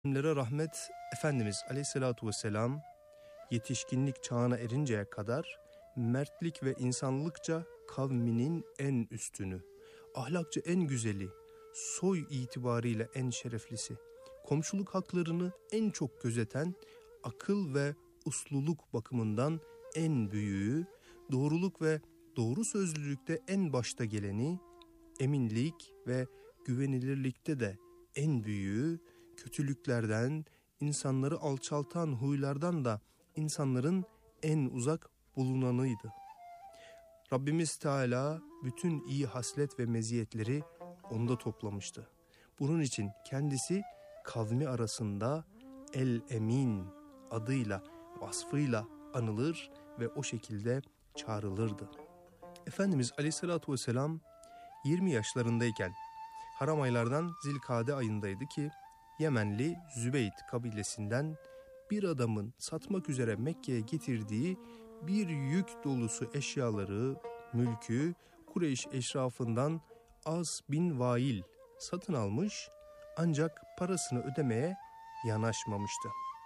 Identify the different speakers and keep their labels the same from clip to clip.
Speaker 1: Rahmet, Efendimiz Aleyhisselatü Vesselam yetişkinlik çağına erinceye kadar mertlik ve insanlıkça kavminin en üstünü, ahlakça en güzeli, soy itibariyle en şereflisi, komşuluk haklarını en çok gözeten, akıl ve usluluk bakımından en büyüğü, doğruluk ve doğru sözlülükte en başta geleni, eminlik ve güvenilirlikte de en büyüğü, kötülüklerden, insanları alçaltan huylardan da insanların en uzak bulunanıydı. Rabbimiz Teala bütün iyi haslet ve meziyetleri onda toplamıştı. Bunun için kendisi kavmi arasında El-Emin adıyla, vasfıyla anılır ve o şekilde çağrılırdı. Efendimiz Aleyhisselatü Vesselam 20 yaşlarındayken haram aylardan Zilkade ayındaydı ki Yemenli Zübeyt kabilesinden bir adamın satmak üzere Mekke'ye getirdiği bir yük dolusu eşyaları, mülkü Kureyş eşrafından As bin Vail satın almış ancak parasını ödemeye yanaşmamıştı.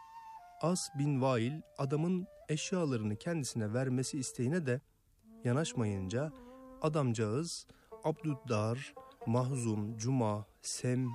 Speaker 1: As bin Vail adamın eşyalarını kendisine vermesi isteğine de yanaşmayınca adamcağız Abdüddar, Mahzum, Cuma, Sem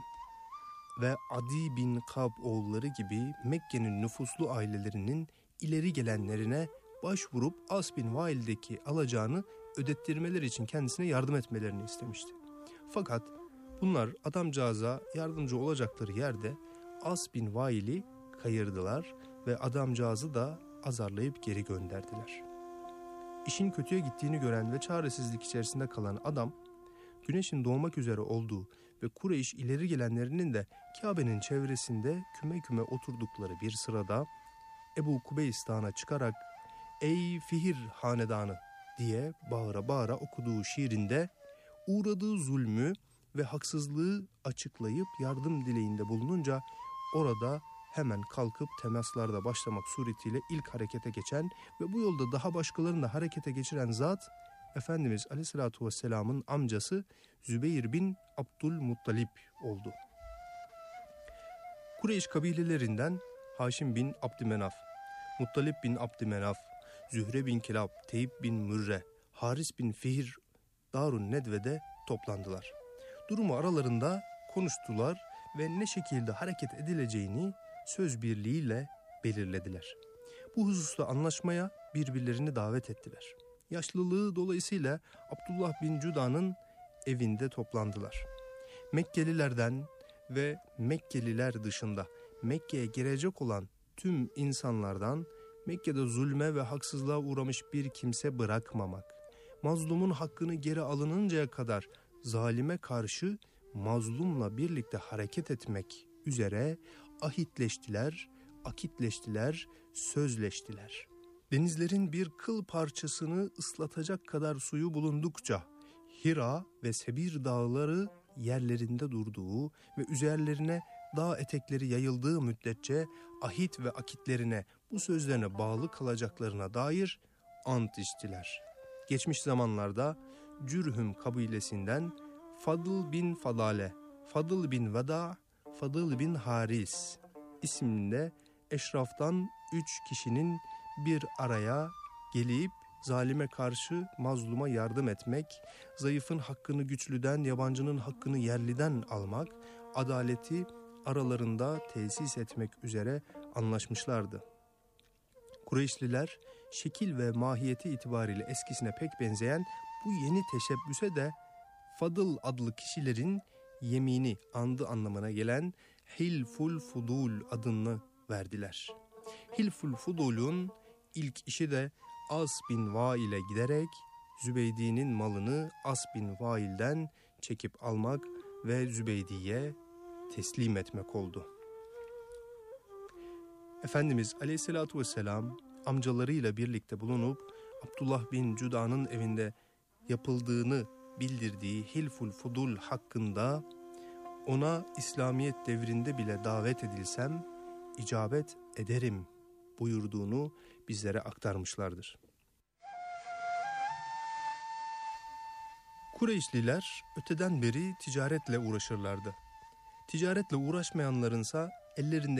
Speaker 1: ve Adi bin Kab oğulları gibi Mekke'nin nüfuslu ailelerinin ileri gelenlerine başvurup As bin Vail'deki alacağını ödettirmeleri için kendisine yardım etmelerini istemişti. Fakat bunlar adamcağıza yardımcı olacakları yerde As bin Vail'i kayırdılar ve adamcağızı da azarlayıp geri gönderdiler. İşin kötüye gittiğini gören ve çaresizlik içerisinde kalan adam, güneşin doğmak üzere olduğu ve Kureyş ileri gelenlerinin de Kabe'nin çevresinde küme küme oturdukları bir sırada Ebu Kubeys Dağı'na çıkarak "Ey Fihir hanedanı" diye bağıra bağıra okuduğu şiirinde uğradığı zulmü ve haksızlığı açıklayıp yardım dileğinde bulununca orada hemen kalkıp temaslarda başlamak suretiyle ilk harekete geçen ve bu yolda daha başkalarını da harekete geçiren zat Efendimiz Aleyhisselatü Vesselam'ın amcası Zübeyir bin Abdülmuttalip oldu. Kureyş kabilelerinden Haşim bin Abdümenaf, Muttalip bin Abdümenaf, Zühre bin Kilab, Teyib bin Mürre, Haris bin Fihir Darun Nedve'de toplandılar. Durumu aralarında konuştular ve ne şekilde hareket edileceğini söz birliğiyle belirlediler. Bu hususta anlaşmaya birbirlerini davet ettiler. Yaşlılığı dolayısıyla Abdullah bin Cuda'nın evinde toplandılar. Mekkelilerden ve Mekkeliler dışında Mekke'ye girecek olan tüm insanlardan Mekke'de zulme ve haksızlığa uğramış bir kimse bırakmamak, mazlumun hakkını geri alınıncaya kadar zalime karşı mazlumla birlikte hareket etmek üzere ahitleştiler, akitleştiler, sözleştiler. Denizlerin bir kıl parçasını ıslatacak kadar suyu bulundukça Hira ve Sebir dağları yerlerinde durduğu ve üzerlerine dağ etekleri yayıldığı müddetçe ahit ve akitlerine, bu sözlerine bağlı kalacaklarına dair ant içtiler. Geçmiş zamanlarda Cürhüm kabilesinden Fadıl bin Fadale, Fadıl bin Veda, Fadıl bin Haris isminde eşraftan 3 kişinin bir araya gelip zalime karşı mazluma yardım etmek, zayıfın hakkını güçlüden, yabancının hakkını yerliden almak, adaleti aralarında tesis etmek üzere anlaşmışlardı. Kureyşliler şekil ve mahiyeti itibariyle eskisine pek benzeyen bu yeni teşebbüse de Fadıl adlı kişilerin yemini, andı anlamına gelen Hilful Fudul adını verdiler. Hilful Fudul'un ilk işi de As bin Vail'e giderek Zübeydi'nin malını As bin Vail'den çekip almak ve Zübeydi'ye teslim etmek oldu. Efendimiz Aleyhisselatü Vesselam amcalarıyla birlikte bulunup Abdullah bin Cuda'nın evinde yapıldığını bildirdiği Hilful Fudul hakkında ona İslamiyet devrinde bile davet edilsem icabet ederim buyurduğunu bizlere aktarmışlardır. Kureyşliler öteden beri ticaretle uğraşırlardı. Ticaretle uğraşmayanlarınsa ellerinde